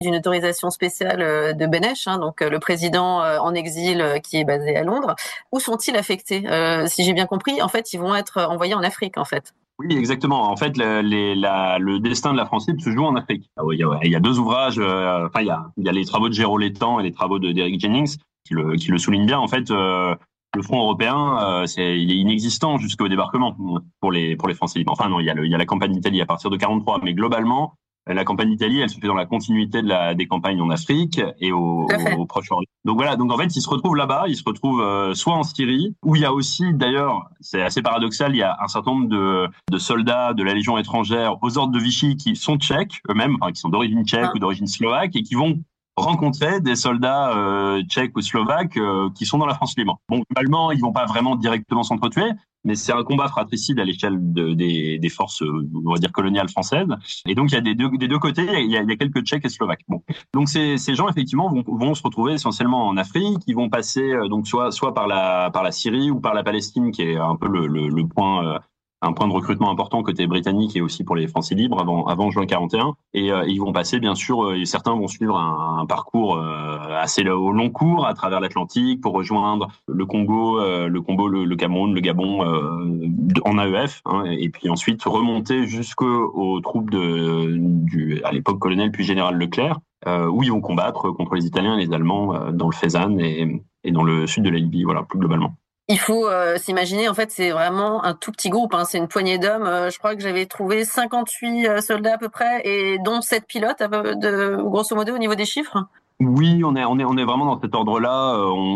d'une autorisation spéciale de Beneš, donc le président en exil qui est basé à Londres. Où sont-ils affectés? Si j'ai bien compris, en fait, ils vont être envoyés en Afrique, en fait. Oui, exactement. En fait, le destin de la France libre se joue en Afrique. Il y a deux ouvrages. Il y a les travaux de Géraud Létang et les travaux d'Eric Jennings qui le soulignent bien. En fait, le front européen, il est inexistant jusqu'au débarquement pour les Français libres. Enfin non, il y a la campagne d'Italie à partir de 43, mais globalement, la campagne d'Italie, elle se fait dans la continuité des campagnes en Afrique et au Proche-Orient. Donc voilà, donc en fait, ils se retrouvent là-bas, ils se retrouvent soit en Syrie, où il y a aussi, d'ailleurs, c'est assez paradoxal, il y a un certain nombre de soldats de la Légion étrangère aux ordres de Vichy qui sont tchèques eux-mêmes, enfin, qui sont d'origine tchèque ou d'origine slovaque, et qui vont rencontrer des soldats tchèques ou slovaques qui sont dans la France libre. Bon, globalement, ils vont pas vraiment directement s'entretuer, mais c'est un combat fratricide à l'échelle des forces, on va dire, coloniales françaises. Et donc, il y a des deux côtés, il y a quelques Tchèques et Slovaques. Bon. Donc, ces gens, effectivement, vont se retrouver essentiellement en Afrique. Ils vont passer donc soit par la Syrie ou par la Palestine, qui est un peu le point... un point de recrutement important côté britannique et aussi pour les Français libres avant juin 41. Et ils vont passer, bien sûr, et certains vont suivre un parcours assez au long cours à travers l'Atlantique pour rejoindre le Congo, le Cameroun, le Gabon en AEF, et puis ensuite remonter jusqu'aux troupes à l'époque colonel puis général Leclerc, où ils vont combattre contre les Italiens et les Allemands dans le Fezzan et dans le sud de la Libye, voilà, plus globalement. Il faut s'imaginer, en fait, c'est vraiment un tout petit groupe, c'est une poignée d'hommes. Je crois que j'avais trouvé 58 soldats à peu près, et dont 7 pilotes, grosso modo, au niveau des chiffres. Oui, on est vraiment dans cet ordre-là.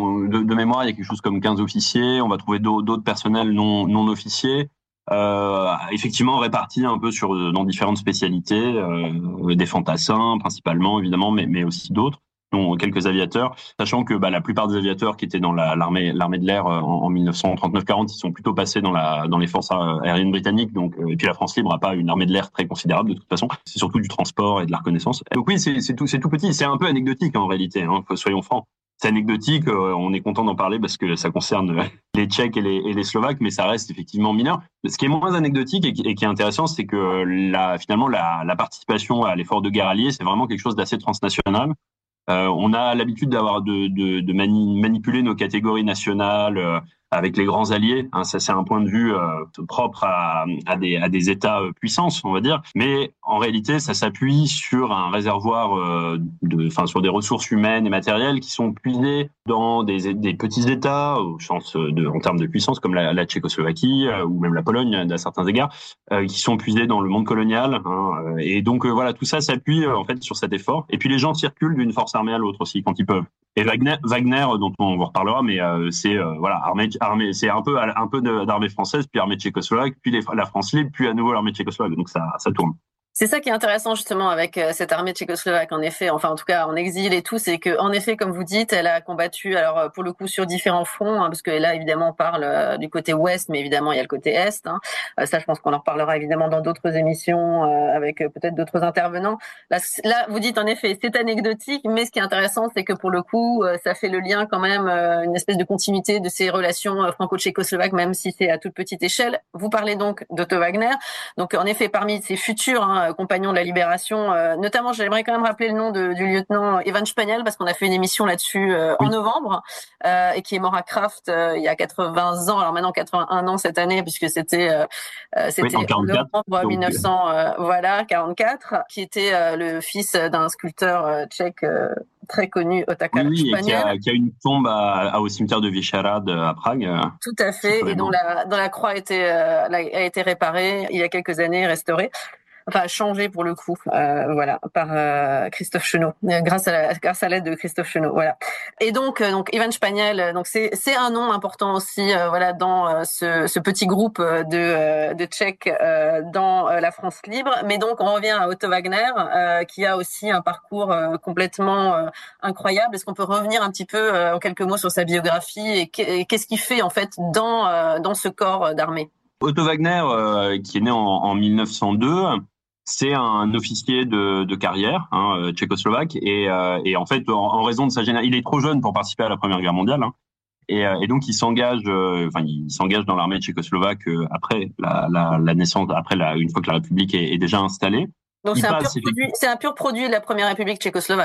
De mémoire, il y a quelque chose comme 15 officiers. On va trouver d'autres personnels non officiers. Effectivement répartis un peu dans différentes spécialités, des fantassins principalement, évidemment, mais aussi d'autres, dont quelques aviateurs, sachant que la plupart des aviateurs qui étaient dans l'armée de l'air en 1939-40, ils sont plutôt passés dans les forces aériennes britanniques. Donc, et puis la France libre n'a pas une armée de l'air très considérable de toute façon. C'est surtout du transport et de la reconnaissance. Donc oui, c'est tout petit. C'est un peu anecdotique en réalité. Soyons francs. C'est anecdotique. On est content d'en parler parce que ça concerne les Tchèques et les Slovaques, mais ça reste effectivement mineur. Ce qui est moins anecdotique et qui est intéressant, c'est que finalement la participation à l'effort de guerre allié, c'est vraiment quelque chose d'assez transnational. On a l'habitude de manipuler nos catégories nationales avec les grands alliés. Ça, c'est un point de vue propre à des États puissances, on va dire. Mais en réalité, ça s'appuie sur un réservoir sur des ressources humaines et matérielles qui sont puisées dans des petits États, en termes de puissance, comme la Tchécoslovaquie ou même la Pologne, à certains égards, qui sont puisées dans le monde colonial. Et donc voilà, tout ça s'appuie en fait sur cet effort. Et puis les gens circulent d'une force armée à l'autre aussi quand ils peuvent. Et Wagner, dont on vous reparlera, mais c'est armée, c'est un peu d'armée française, puis armée tchécoslovaque, puis la France libre, puis à nouveau l'armée tchécoslovaque. Donc ça tourne. C'est ça qui est intéressant justement avec cette armée tchécoslovaque, en effet, enfin en tout cas en exil et tout, c'est que en effet, comme vous dites, elle a combattu, alors pour le coup sur différents fronts, parce que là évidemment on parle du côté ouest, mais évidemment il y a le côté est. Ça, je pense qu'on en reparlera évidemment dans d'autres émissions avec peut-être d'autres intervenants. Là, vous dites en effet, c'est anecdotique, mais ce qui est intéressant, c'est que pour le coup, ça fait le lien quand même, une espèce de continuité de ces relations franco-tchécoslovaques, même si c'est à toute petite échelle. Vous parlez donc d'Otto Wagner, donc en effet parmi ces futurs compagnon de la Libération. Notamment, j'aimerais quand même rappeler le nom du lieutenant Evan Spaniel, parce qu'on a fait une émission là-dessus en novembre, et qui est mort à Kraft il y a 80 ans, alors maintenant 81 ans cette année, puisque c'était en novembre 1944, qui était le fils d'un sculpteur tchèque très connu, Otakar Spaniel. Qui a une tombe au cimetière de Vyšehrad à Prague. Tout à fait, et dont la croix a été réparée il y a quelques années, restaurée. Enfin, changé pour le coup, par Christophe Chenot, grâce à l'aide de Christophe Chenot, voilà. Et donc Evan Spaniel, donc c'est un nom important aussi, dans ce petit groupe de Tchèques dans la France libre. Mais donc on revient à Otto Wagner, qui a aussi un parcours complètement incroyable. Est-ce qu'on peut revenir un petit peu en quelques mots sur sa biographie et qu'est-ce qu'il fait en fait dans ce corps d'armée? Otto Wagner, qui est né en 1902. C'est un officier de carrière tchécoslovaque et en fait en raison de sa génération, il est trop jeune pour participer à la Première Guerre mondiale et donc il s'engage dans l'armée tchécoslovaque après la naissance, une fois que la République est déjà installée. Donc il c'est passe. c'est un pur produit de la Première République tchécoslovaque.